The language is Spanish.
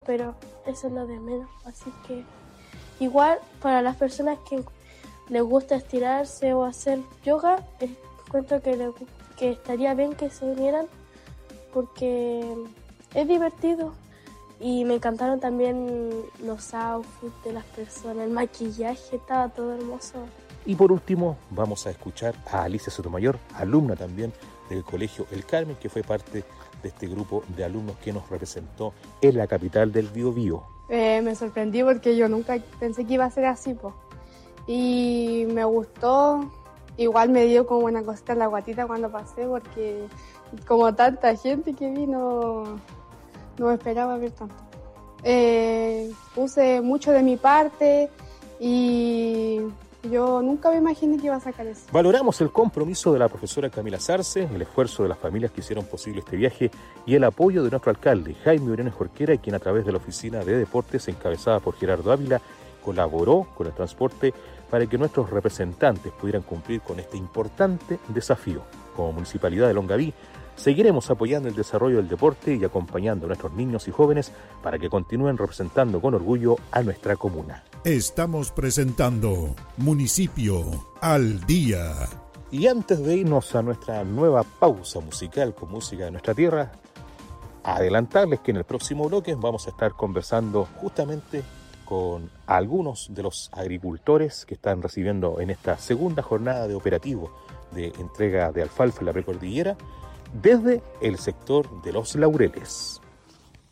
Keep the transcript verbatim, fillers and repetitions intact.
pero eso es lo de menos. Así que igual para las personas que les gusta estirarse o hacer yoga, encuentro que, le, que estaría bien que se unieran porque es divertido. Y me encantaron también los outfits de las personas, el maquillaje, estaba todo hermoso. Y por último vamos a escuchar a Alicia Sotomayor, alumna también del Colegio El Carmen, que fue parte de este grupo de alumnos que nos representó en la capital del Biobío. Eh, me sorprendí porque yo nunca pensé que iba a ser así, po. Y me gustó, igual me dio como una cosita en la guatita cuando pasé, porque como tanta gente que vino, no me esperaba ver tanto. Eh, puse mucho de mi parte y yo nunca me imaginé que iba a sacar eso. Valoramos el compromiso de la profesora Camila Sarce, el esfuerzo de las familias que hicieron posible este viaje y el apoyo de nuestro alcalde, Jaime Briones Jorquera, quien a través de la Oficina de Deportes, encabezada por Gerardo Ávila, colaboró con el transporte para que nuestros representantes pudieran cumplir con este importante desafío. Como Municipalidad de Longaví, seguiremos apoyando el desarrollo del deporte y acompañando a nuestros niños y jóvenes para que continúen representando con orgullo a nuestra comuna. Estamos presentando Municipio al Día. Y antes de irnos a nuestra nueva pausa musical con música de nuestra tierra, adelantarles que en el próximo bloque vamos a estar conversando justamente con algunos de los agricultores que están recibiendo en esta segunda jornada de operativo de entrega de alfalfa en la precordillera desde el sector de Los Laureles.